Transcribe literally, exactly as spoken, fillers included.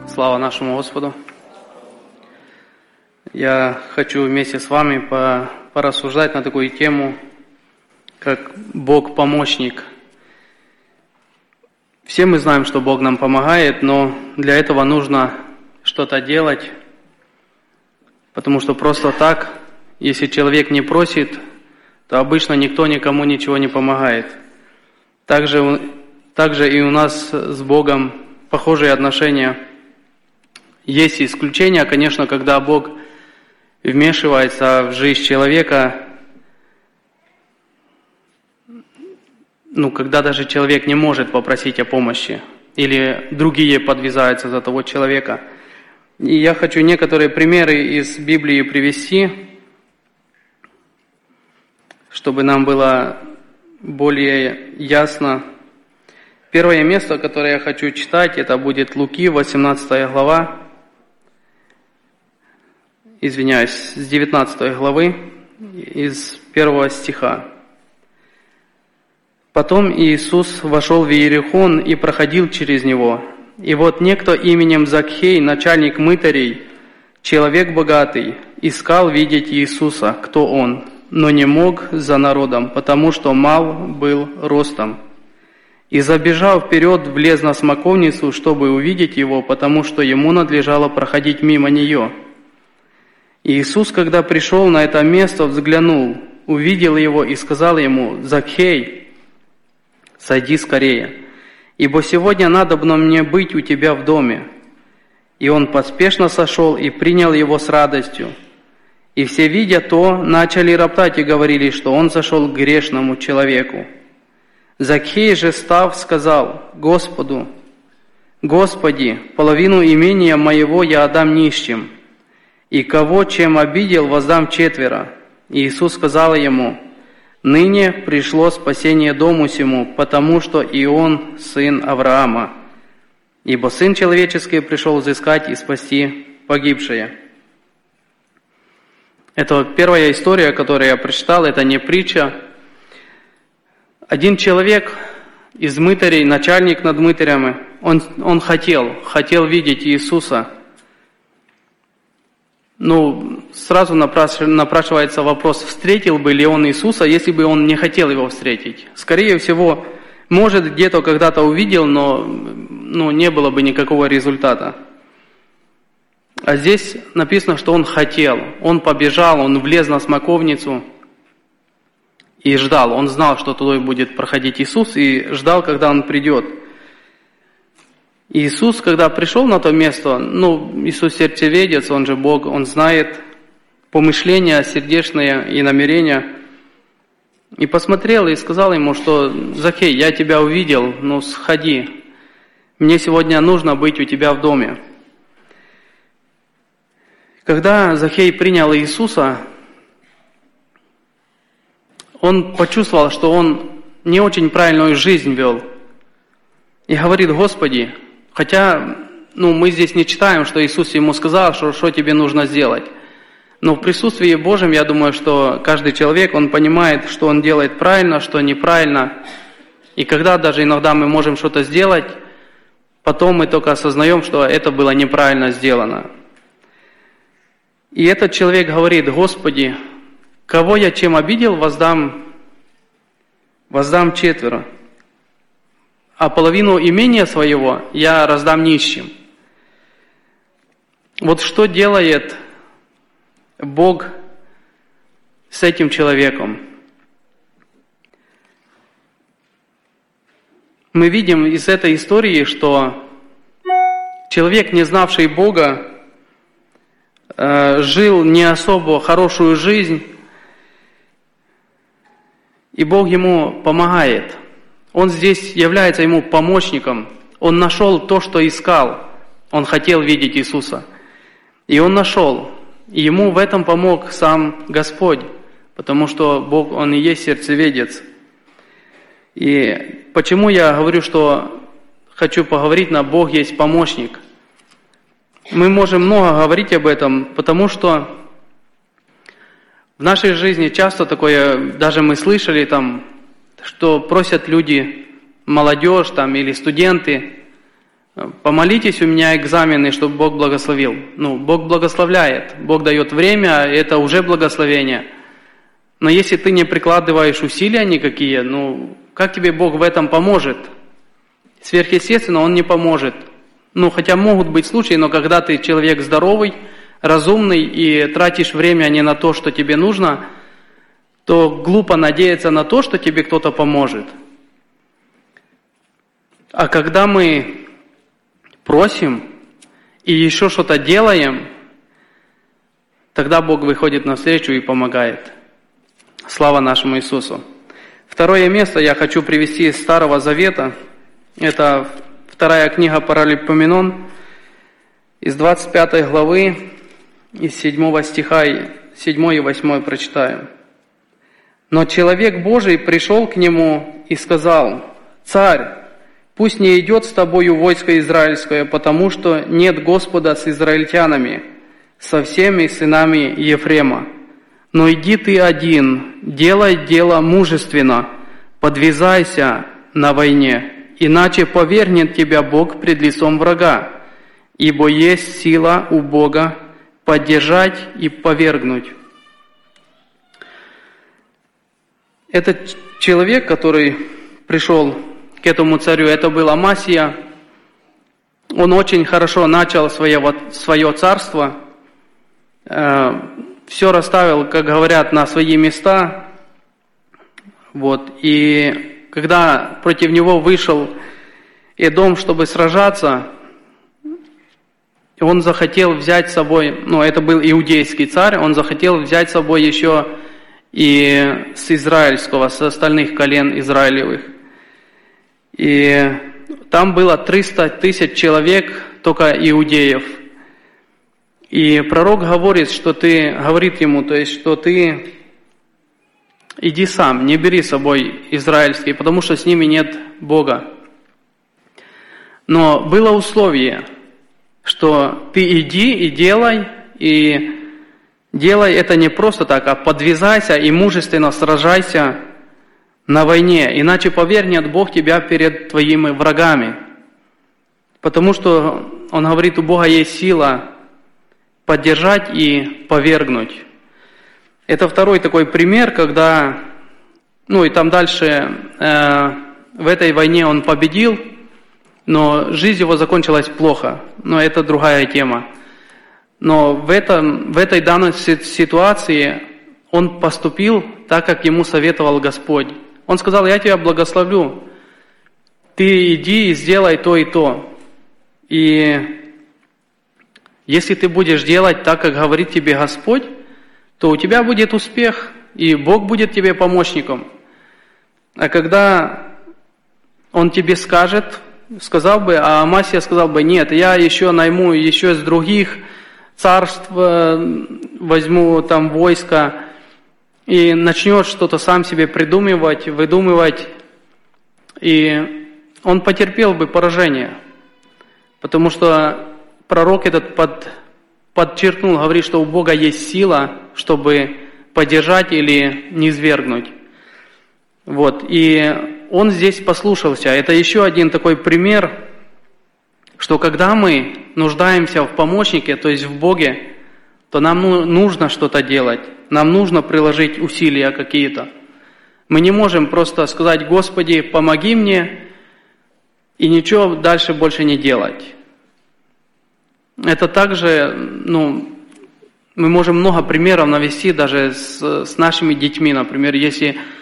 Слава нашему Господу! Я хочу вместе с вами порассуждать на такую тему, как Бог-помощник. Все мы знаем, что Бог нам помогает, но для этого нужно что-то делать, потому что просто так, если человек не просит, то обычно никто никому ничего не помогает. Также, также и у нас с Богом похожие отношения. Есть исключения, конечно, когда Бог вмешивается в жизнь человека, ну, когда даже человек не может попросить о помощи, или другие подвязаются за того человека. И я хочу некоторые примеры из Библии привести, чтобы нам было более ясно. Первое место, которое я хочу читать, это будет Луки, восемнадцатая глава. Извиняюсь, с девятнадцатой главы, из первого стиха. «Потом Иисус вошел в Иерихон и проходил через него. И вот некто именем Закхей, начальник мытарей, человек богатый, искал видеть Иисуса, кто он, но не мог за народом, потому что мал был ростом. И, забежав вперед, влез на смоковницу, чтобы увидеть его, потому что ему надлежало проходить мимо нее. И Иисус, когда пришел на это место, взглянул, увидел его и сказал ему: «Закхей, сойди скорее, ибо сегодня надобно мне быть у тебя в доме». И он поспешно сошел и принял его с радостью. И все, видя то, начали роптать и говорили, что он сошел к грешному человеку. Закхей же, став, сказал Господу: «Господи, половину имения моего я отдам нищим, и кого чем обидел, воздам четверо». И Иисус сказал ему: «Ныне пришло спасение дому сему, потому что и он сын Авраама. Ибо Сын Человеческий пришел взыскать и спасти погибшее». Это первая история, которую я прочитал, это не притча. Один человек из мытарей, начальник над мытарями, он, он хотел, хотел видеть Иисуса. Ну, сразу напрашивается вопрос, встретил бы ли он Иисуса, если бы он не хотел его встретить. Скорее всего, может, где-то когда-то увидел, но ну, не было бы никакого результата. А здесь написано, что он хотел, он побежал, он влез на смоковницу и ждал. Он знал, что туда будет проходить Иисус, и ждал, когда он придет. Иисус, когда пришел на то место, ну, Иисус сердцеведец, он же Бог, он знает помышления сердечные и намерения. И посмотрел и сказал ему, что: «Закхей, я тебя увидел, ну сходи, мне сегодня нужно быть у тебя в доме». Когда Закхей принял Иисуса, он почувствовал, что он не очень правильную жизнь вел. И говорит: «Господи», хотя ну, мы здесь не читаем, что Иисус ему сказал, что, что тебе нужно сделать. Но в присутствии Божьем, я думаю, что каждый человек, он понимает, что он делает правильно, что неправильно. И когда даже иногда мы можем что-то сделать, потом мы только осознаем, что это было неправильно сделано. И этот человек говорит: «Господи, кого я чем обидел, воздам, воздам четверо, а половину имения своего я раздам нищим». Вот что делает Бог с этим человеком? Мы видим из этой истории, что человек, не знавший Бога, жил не особо хорошую жизнь, и Бог ему помогает. Он здесь является ему помощником. Он нашел то, что искал. Он хотел видеть Иисуса. И он нашел. И ему в этом помог сам Господь, потому что Бог, Он и есть сердцеведец. И почему я говорю, что хочу поговорить на Бог есть помощник? Мы можем много говорить об этом, потому что в нашей жизни часто такое, даже мы слышали там, что просят люди, молодежь там или студенты, помолитесь у меня экзамены, чтобы Бог благословил. Ну, Бог благословляет, Бог дает время, это уже благословение. Но если ты не прикладываешь усилия никакие, ну, как тебе Бог в этом поможет? Сверхъестественно, Он не поможет. Ну, хотя могут быть случаи, но когда ты человек здоровый, разумный и тратишь время не на то, что тебе нужно, то глупо надеяться на то, что тебе кто-то поможет. А когда мы просим и еще что-то делаем, тогда Бог выходит навстречу и помогает. Слава нашему Иисусу. Второе место я хочу привести из Старого Завета. Это вторая книга Паралипоменон, из двадцать пятой главы, из седьмого стиха, седьмой и восьмой прочитаю. «Но человек Божий пришел к нему и сказал: Царь, пусть не идет с тобою войско израильское, потому что нет Господа с израильтянами, со всеми сынами Ефрема. Но иди ты один, делай дело мужественно, подвязайся на войне, иначе повергнет тебя Бог пред лицом врага, ибо есть сила у Бога поддержать и повергнуть». Этот человек, который пришел к этому царю, это был Амасия. Он очень хорошо начал свое, свое царство, э, все расставил, как говорят, на свои места. Вот. И когда против него вышел Эдом, чтобы сражаться, он захотел взять с собой, ну, это был иудейский царь, он захотел взять с собой еще и с израильского, с остальных колен израилевых. И там было триста тысяч человек, только иудеев. И пророк говорит, что ты, говорит ему, то есть, что ты иди сам, не бери с собой израильские, потому что с ними нет Бога. Но было условие, что ты иди и делай, и делай это не просто так, а подвязайся и мужественно сражайся на войне, иначе повергнет Бог тебя перед твоими врагами. Потому что, он говорит, у Бога есть сила поддержать и повергнуть. Это второй такой пример, когда, ну и там дальше, э, в этой войне он победил, но жизнь его закончилась плохо, но это другая тема. Но в, этом, в этой данной ситуации он поступил так, как ему советовал Господь. Он сказал: я тебя благословлю, ты иди и сделай то и то. И если ты будешь делать так, как говорит тебе Господь, то у тебя будет успех, и Бог будет тебе помощником. А когда Он тебе скажет, сказал бы, а Амасия сказал бы: нет, я еще найму еще с других царств, возьму там войско, и начнет что-то сам себе придумывать, выдумывать, и он потерпел бы поражение. Потому что пророк этот под, подчеркнул, говорит, что у Бога есть сила, чтобы поддержать или низвергнуть. Вот. И он здесь послушался. Это еще один такой пример, что когда мы нуждаемся в помощнике, то есть в Боге, то нам нужно что-то делать, нам нужно приложить усилия какие-то. Мы не можем просто сказать: Господи, помоги мне, и ничего дальше больше не делать. Это также, ну, мы можем много примеров навести даже с, с нашими детьми. Например, если